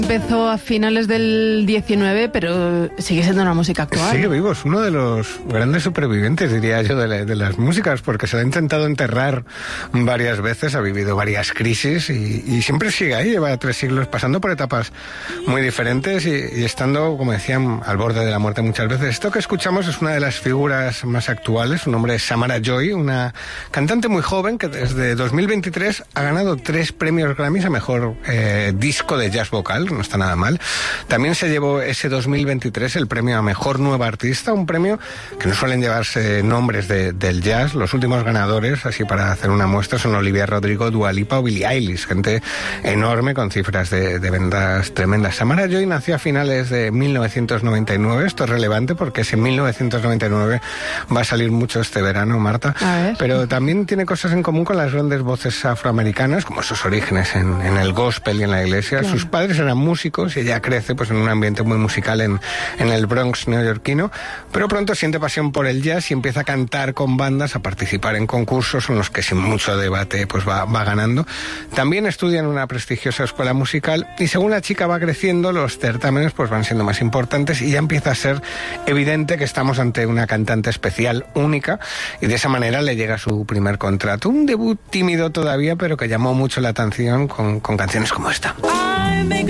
Empezó a finales del 19, pero sigue siendo una música actual. Sigue vivo, es uno de los grandes supervivientes, diría yo, de las músicas, porque se lo ha intentado enterrar varias veces, ha vivido varias crisis y siempre sigue ahí, lleva 3 siglos pasando por etapas muy diferentes y estando, como decían, al borde de la muerte muchas veces. Esto que escuchamos es una de las figuras más actuales, su nombre es Samara Joy, una cantante muy joven que desde 2023 ha ganado 3 premios Grammys a mejor disco de jazz vocal. No está nada mal. También se llevó ese 2023 el premio a Mejor Nueva Artista, un premio que no suelen llevarse nombres del jazz. Los últimos ganadores, así para hacer una muestra, son Olivia Rodrigo, Dua Lipa o Billie Eilish, gente enorme con cifras de ventas tremendas. Samara Joy nació a finales de 1999, esto es relevante porque es en 1999 va a salir mucho este verano, Marta, pero también tiene cosas en común con las grandes voces afroamericanas, como sus orígenes en el gospel y en la iglesia. Claro. Sus padres eran músicos y ella crece pues en un ambiente muy musical en el Bronx neoyorquino, pero pronto siente pasión por el jazz y empieza a cantar con bandas, a participar en concursos en los que sin mucho debate pues va ganando. También estudia en una prestigiosa escuela musical y según la chica va creciendo, los certámenes pues van siendo más importantes y ya empieza a ser evidente que estamos ante una cantante especial, única, y de esa manera le llega su primer contrato. Un debut tímido todavía, pero que llamó mucho la atención con canciones como esta.